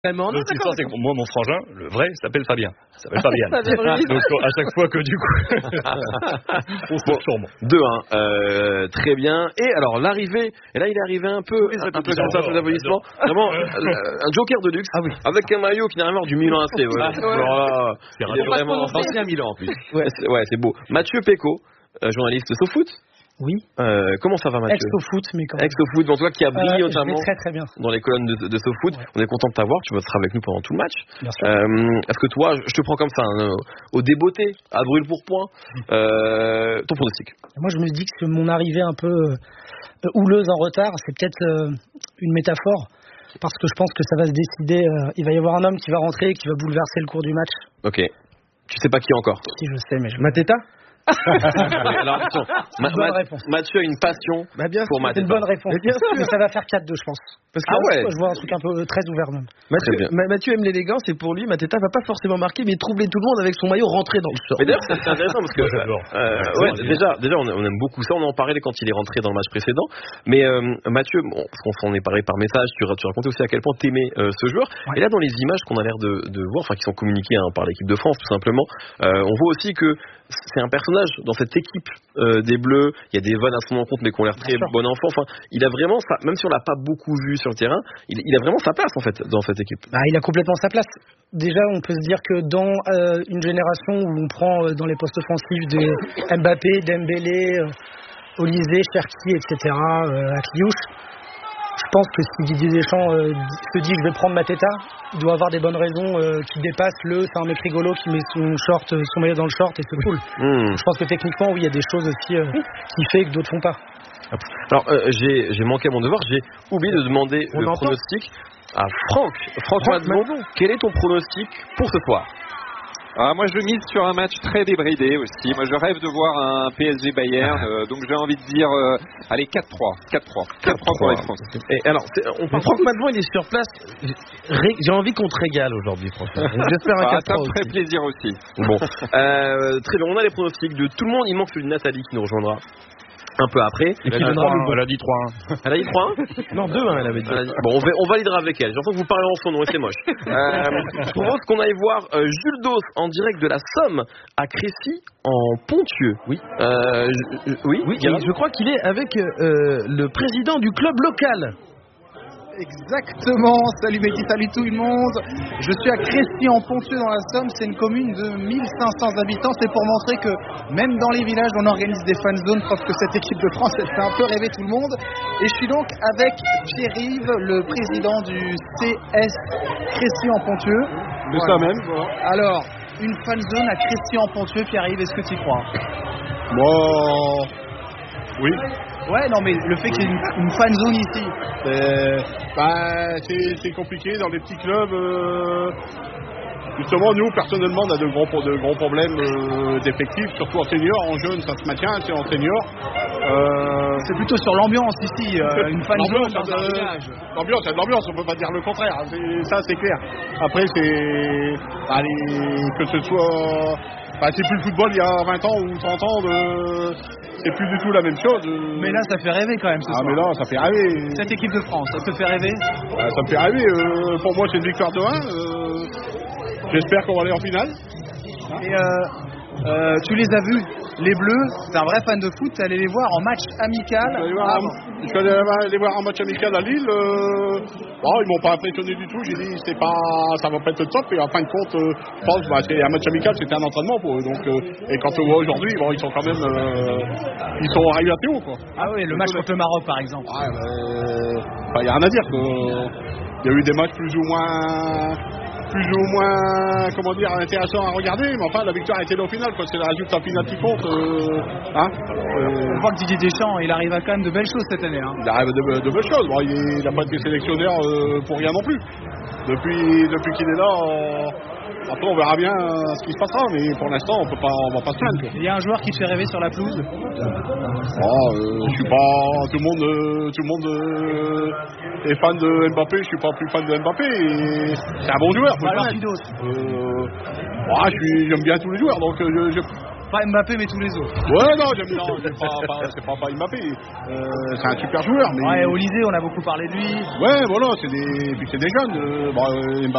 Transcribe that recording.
Vraiment, donc l'histoire, c'est que moi, mon frangin, le vrai, s'appelle Fabien. Il s'appelle Fabien. Donc à chaque fois que du coup, on se moque sûrement. 2-1, très bien. Et alors l'arrivée, et là il est arrivé un peu sur sa phase d'applaudissement. Vraiment un joker de luxe, avec un maillot qui n'a rien à voir du Milan AC. Alors, C'est il est vraiment ancien Milan en plus. Ouais, c'est beau. Mathieu Péco, journaliste SoFoot. Oui. Comment ça va, Mathieu? Ex-foot, mais quand même. Ex-foot, en tout cas, qui a brillé notamment très très bien dans les colonnes de SoFoot. Ouais. On est content de t'avoir. Tu vas être avec nous pendant tout le match. Bien sûr. Est-ce que toi, je te prends comme ça, au débeauté, à brûle pour point, ton pronostic? Moi, je me dis que mon arrivée un peu houleuse en retard, c'est peut-être une métaphore. Parce que je pense que ça va se décider. Il va y avoir un homme qui va rentrer et qui va bouleverser le cours du match. Ok. Tu sais pas qui encore? Si, je sais, mais Mateta. Alors attention, Mathieu a une passion pour Mateta. C'est une bonne réponse. Mais ça va faire 4-2, je pense. Parce que je vois un truc un peu très ouvert même. Mathieu aime l'élégance et pour lui, Mateta va pas forcément marquer, mais troubler tout le monde avec son maillot rentré dans le sort. Mais d'ailleurs, c'est intéressant parce que déjà, on aime beaucoup ça. On en parlait quand il est rentré dans le match précédent. Mais Mathieu, parce qu'on s'en est parlé par message, tu racontais aussi à quel point t'aimais ce joueur. Ouais. Et là, dans les images qu'on a l'air de voir, enfin qui sont communiquées par l'équipe de France, tout simplement, on voit aussi que c'est un personnage dans cette équipe des Bleus. Il y a des vannes à son encontre, mais qui ont l'air très bon enfant. Enfin, il a vraiment ça, même si on l'a pas beaucoup vu sur le terrain, il a vraiment sa place en fait dans cette équipe. Il a complètement sa place. Déjà, on peut se dire que dans une génération où on prend dans les postes offensifs de Mbappé, Dembélé, Olysée, Cherki, etc., Akliouche, je pense que si Didier Deschamps se dit que je vais prendre Mateta, il doit avoir des bonnes raisons qui dépassent c'est un mec rigolo qui met son maillot dans le short et c'est cool. Je pense que techniquement, oui, il y a des choses aussi qui fait que d'autres font pas. Alors, j'ai manqué à mon devoir, j'ai oublié de demander le pronostic à Franck Madelon. Quel est ton pronostic pour ce soir? Moi je mise sur un match très débridé aussi. Moi je rêve de voir un PSG Bayern, donc j'ai envie de dire allez 4-3 pour les Français. Et alors Franck Madelon il est sur place. J'ai envie qu'on te régale aujourd'hui franchement. J'espère un 4-3. Ça me ferait plaisir aussi. Bon, très bien, on a les pronostics de tout le monde. Il manque celui de Nathalie qui nous rejoindra un peu après. Elle a dit 3-1. Elle a dit 3-1? Non, 2-1 elle avait dit. Bon, on validera avec elle. J'entends que vous parlez en son nom et c'est moche. Je propose qu'on aille voir Jules Dos en direct de la Somme à Crécy en Ponthieu. Oui. Oui. Je crois qu'il est avec le président du club local. Exactement, salut Mehdi, salut tout le monde. Je suis à Crécy en Ponthieu dans la Somme, c'est une commune de 1500 habitants. C'est pour montrer que même dans les villages on organise des fan zones. Je pense que cette équipe de France elle fait un peu rêver tout le monde. Et je suis donc avec Pierre-Yves, le président du CS Crécy en Ponthieu. De ça même. Alors, une fan zone à Crécy en Ponthieu, Pierre-Yves, est-ce que tu y crois? Moi, oui. Ouais, non, mais le fait qu'il y ait une fan zone ici, c'est compliqué dans les petits clubs. Justement, nous, personnellement, on a de gros problèmes d'effectifs, surtout en senior. En jeune, ça se maintient, c'est en senior. C'est plutôt sur l'ambiance ici, une fan zone dans un village. L'ambiance, on peut pas dire le contraire. Ça, c'est clair. Après, que ce soit... c'est plus le football il y a 20 ans ou 30 ans, c'est plus du tout la même chose. Mais là, ça fait rêver quand même ce soir. Mais là, ça fait rêver. Cette équipe de France, ça te fait rêver? Ça me fait rêver. Pour moi, c'est une victoire de 1. J'espère qu'on va aller en finale. Et tu les as vus, les Bleus, t'es un vrai fan de foot, t'es allé les voir en match amical. Je suis allé les voir en match amical à Lille. Ils m'ont pas impressionné du tout. J'ai dit ça va pas être top. Et en fin de compte, je pense c'est un match amical, c'était un entraînement pour eux. Donc, et quand on voit aujourd'hui, ils sont quand même ils sont arrivés assez haut quoi. Ah oui, le match contre le Maroc par exemple. Il y a rien à dire. Il y a eu des matchs plus ou moins intéressant à regarder, mais enfin la victoire a été là au final, c'est le résultat final qui compte. On voit que Didier Deschamps il arrive à quand même de belles choses cette année. Il arrive de belles choses. Il n'a pas été sélectionneur pour rien non plus. Depuis qu'il est là, après on verra bien ce qui se passera, mais pour l'instant on va pas se plaindre. Il y a un joueur qui te fait rêver sur la pelouse? Je suis pas tout le monde est fan de Mbappé, je suis pas plus fan de Mbappé. Et c'est un bon joueur. J'aime bien tous les joueurs, donc pas Mbappé mais tous les autres. Ouais, non, c'est pas Mbappé. C'est un super joueur. Mais... Olysée, on a beaucoup parlé de lui. Ouais, voilà, c'est des jeunes. Mbappé,